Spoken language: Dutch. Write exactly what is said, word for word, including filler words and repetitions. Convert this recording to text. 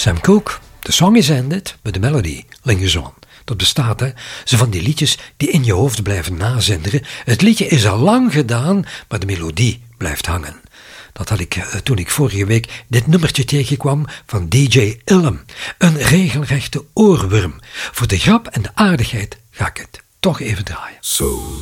Sam Cooke, the song is ended, but the melody lingers on. Dat bestaat, hè. Zo van die liedjes die in je hoofd blijven nazinderen. Het liedje is al lang gedaan, maar de melodie blijft hangen. Dat had ik uh, toen ik vorige week dit nummertje tegenkwam van D J Illum. Een regelrechte oorworm. Voor de grap en de aardigheid ga ik het toch even draaien. So